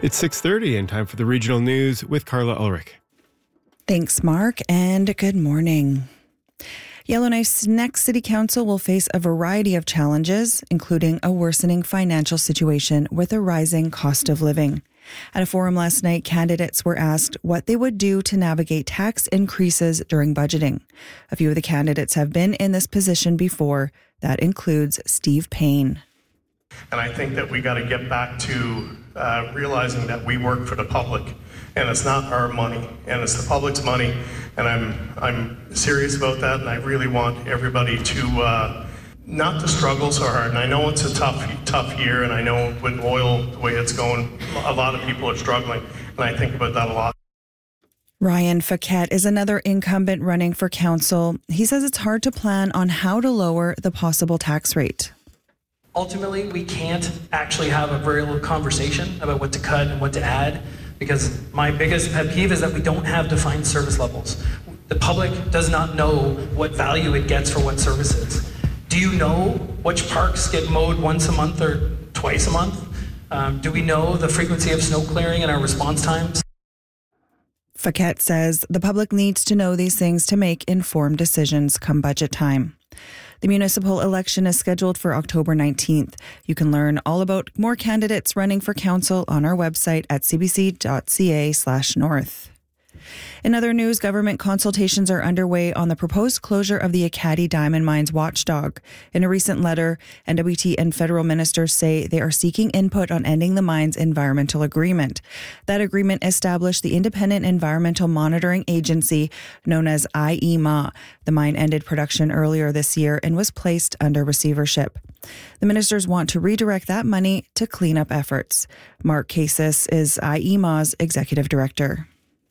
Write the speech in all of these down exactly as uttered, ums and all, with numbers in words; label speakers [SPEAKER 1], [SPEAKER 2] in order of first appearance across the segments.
[SPEAKER 1] It's six thirty and time for the regional news with Carla Ulrich.
[SPEAKER 2] Thanks, Mark, and good morning. Yellowknife's next city council will face a variety of challenges, including a worsening financial situation with a rising cost of living. At a forum last night, candidates were asked what they would do to navigate tax increases during budgeting. A few of the candidates have been in this position before. That includes Steve Payne.
[SPEAKER 3] And I think that we got to get back to uh, realizing that we work for the public, and it's not our money, and it's the public's money. And I'm I'm serious about that, and I really want everybody to uh, not to struggle so hard. And I know it's a tough tough year, and I know with oil the way it's going, a lot of people are struggling, and I think about that a lot.
[SPEAKER 2] Ryan Faquette is another incumbent running for council. He says it's hard to plan on how to lower the possible tax rate.
[SPEAKER 4] Ultimately, we can't actually have a very real conversation about what to cut and what to add, because my biggest pet peeve is that we don't have defined service levels. The public does not know what value it gets for what services. Do you know which parks get mowed once a month or twice a month? Um, do we know the frequency of snow clearing and our response times?
[SPEAKER 2] Faquette says the public needs to know these things to make informed decisions come budget time. The municipal election is scheduled for October nineteenth. You can learn all about more candidates running for council on our website at cbc.ca slash north. In other news, government consultations are underway on the proposed closure of the Ekati Diamond Mines watchdog. In a recent letter, N W T and federal ministers say they are seeking input on ending the mine's environmental agreement. That agreement established the Independent Environmental Monitoring Agency, known as I E M A. The mine ended production earlier this year and was placed under receivership. The ministers want to redirect that money to cleanup efforts. Mark Cassis is I E M A's executive director.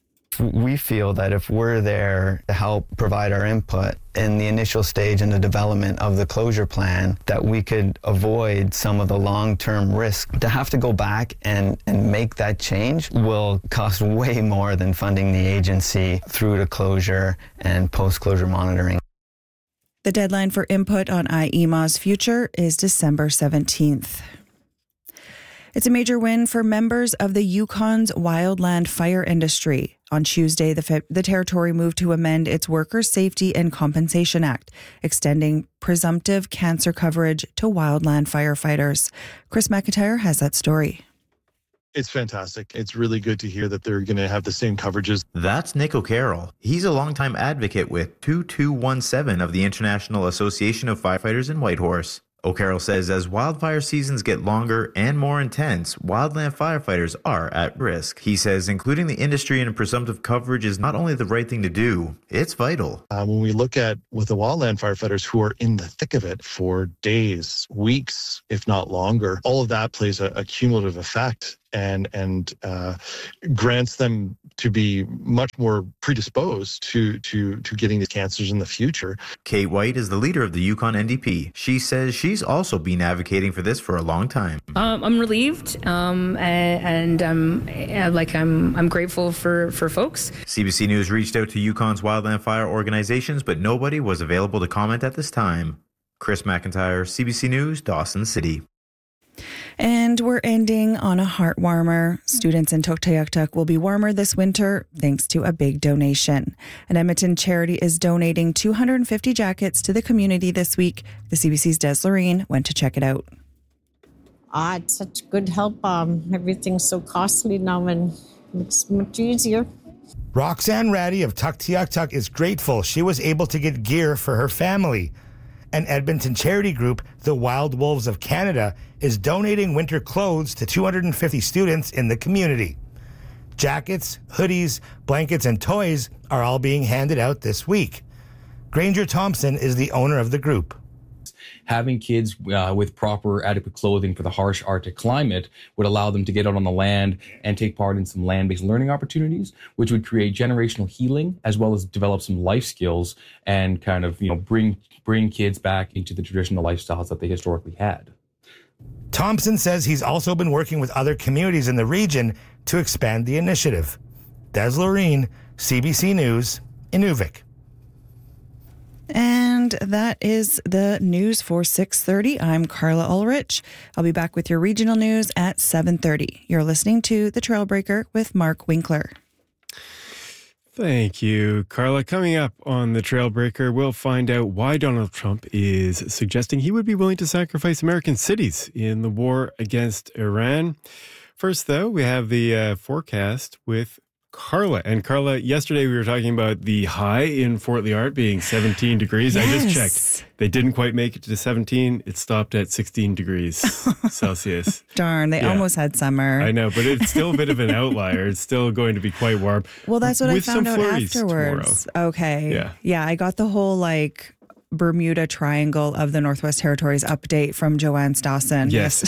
[SPEAKER 5] We feel that if we're there to help provide our input in the initial stage in the development of the closure plan, that we could avoid some of the long-term risk. To have to go back and, and make that change will cost way more than funding the agency through to closure and post-closure monitoring.
[SPEAKER 2] The deadline for input on I E M A's future is December seventeenth. It's a major win for members of the Yukon's wildland fire industry. On Tuesday, the, fe- the territory moved to amend its Workers' Safety and Compensation Act, extending presumptive cancer coverage to wildland firefighters. Chris McIntyre has that story.
[SPEAKER 6] It's fantastic. It's really good to hear that they're going to have the same coverages.
[SPEAKER 7] That's Nick O'Carroll. He's a longtime advocate with two two one seven of the International Association of Firefighters in Whitehorse. O'Carroll says as wildfire seasons get longer and more intense, wildland firefighters are at risk. He says including the industry in presumptive coverage is not only the right thing to do, it's vital.
[SPEAKER 6] Uh, when we look at with the wildland firefighters who are in the thick of it for days, weeks, if not longer, all of that plays a, a cumulative effect and and uh, grants them to be much more predisposed to, to, to getting these cancers in the future.
[SPEAKER 7] Kate White is the leader of the Yukon N D P. She says she's also been advocating for this for a long time.
[SPEAKER 8] Um, I'm relieved, um, and um, like I'm I'm grateful for, for folks.
[SPEAKER 7] C B C News reached out to Yukon's wildland fire organizations, but nobody was available to comment at this time. Chris McIntyre, C B C News, Dawson City.
[SPEAKER 2] And we're ending on a heart warmer. Students in Tuktoyaktuk will be warmer this winter thanks to a big donation. An Edmonton charity is donating two hundred fifty jackets to the community this week. The C B C's Des Lorraine went to check it out.
[SPEAKER 9] Ah, it's such good help. Um, everything's so costly now and it's much easier.
[SPEAKER 10] Roxanne Ratty of Tuktoyaktuk is grateful she was able to get gear for her family. An Edmonton charity group, the Wild Wolves of Canada, is donating winter clothes to two hundred fifty students in the community. Jackets, hoodies, blankets, and toys are all being handed out this week. Granger Thompson is the owner of the group.
[SPEAKER 11] Having kids uh, with proper adequate clothing for the harsh Arctic climate would allow them to get out on the land and take part in some land-based learning opportunities, which would create generational healing as well as develop some life skills and kind of, you know, bring bring kids back into the traditional lifestyles that they historically had.
[SPEAKER 10] Thompson says he's also been working with other communities in the region to expand the initiative. Des Lorraine, C B C News, Inuvik.
[SPEAKER 2] And that is the news for six thirty. I'm Carla Ulrich. I'll be back with your regional news at seven thirty. You're listening to The Trailbreaker with Mark Winkler.
[SPEAKER 1] Thank you, Carla. Coming up on The Trailbreaker, we'll find out why Donald Trump is suggesting he would be willing to sacrifice American cities in the war against Iran. First, though, we have the uh, forecast with Carla. And Carla, yesterday we were talking about the high in Fort Liard being seventeen degrees.
[SPEAKER 2] Yes.
[SPEAKER 1] I just checked. They didn't quite make it to seventeen. It stopped at sixteen degrees Celsius.
[SPEAKER 2] Darn, they
[SPEAKER 1] Yeah.
[SPEAKER 2] almost had summer.
[SPEAKER 1] I know, but it's still a bit of an outlier. It's still going to be quite warm.
[SPEAKER 2] Well, that's what
[SPEAKER 1] with
[SPEAKER 2] I found
[SPEAKER 1] some
[SPEAKER 2] out
[SPEAKER 1] flurries
[SPEAKER 2] afterwards.
[SPEAKER 1] tomorrow.
[SPEAKER 2] Okay.
[SPEAKER 1] Yeah.
[SPEAKER 2] Yeah, I got the whole like Bermuda Triangle of the Northwest Territories update from Joanne Stawson.
[SPEAKER 1] Yes.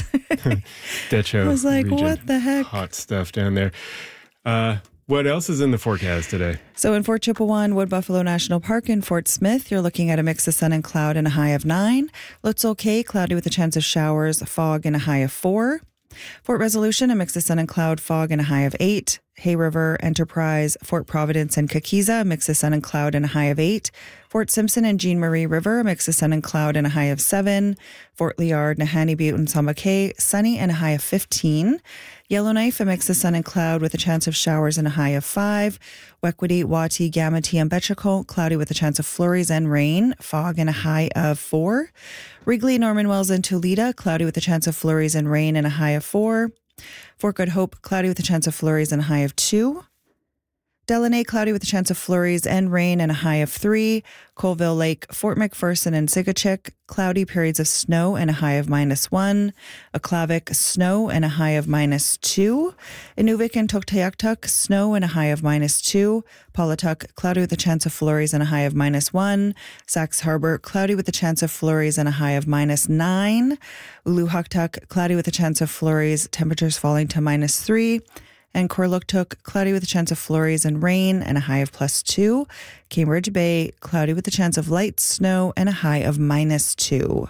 [SPEAKER 1] Decho
[SPEAKER 2] I was like,
[SPEAKER 1] region.
[SPEAKER 2] what the heck?
[SPEAKER 1] Hot stuff down there. Uh, what else is in the forecast today?
[SPEAKER 2] So in Fort Chippewa, Wood Buffalo National Park, and Fort Smith, you're looking at a mix of sun and cloud and a high of nine. Lutzel Cay, cloudy with a chance of showers, fog, and a high of four. Fort Resolution, a mix of sun and cloud, fog, and a high of eight. Hay River, Enterprise, Fort Providence, and Kakiza, a mix of sun and cloud and a high of eight. Fort Simpson and Jean Marie River, a mix of sun and cloud and a high of seven. Fort Liard, Nahanni Butte, and Samba Cay, sunny and a high of fifteen. Yellowknife, a mix of sun and cloud with a chance of showers and a high of five. Wekwati, Wati, Gamati, and Betchako, cloudy with a chance of flurries and rain, fog and a high of four. Wrigley, Norman Wells, and Tulita, cloudy with a chance of flurries and rain and a high of four. Fort Good Hope, cloudy with a chance of flurries and a high of two. Delaney, cloudy with a chance of flurries and rain and a high of three. Colville Lake, Fort McPherson, and Sigachik, cloudy periods of snow and a high of minus one. Aklavik, snow and a high of minus two. Inuvik and Tuktoyaktuk, snow and a high of minus two. Paulatuk, cloudy with a chance of flurries and a high of minus one. Sax Harbor, cloudy with a chance of flurries and a high of minus nine. Uluhaktuk, cloudy with a chance of flurries, temperatures falling to minus three. And Korluktuk, cloudy with a chance of flurries and rain and a high of plus two. Cambridge Bay, cloudy with a chance of light snow and a high of minus two.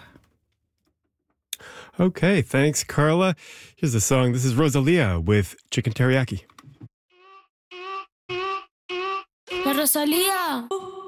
[SPEAKER 1] Okay, thanks, Carla. Here's the song. This is Rosalia with Chicken Teriyaki.
[SPEAKER 12] La Rosalía.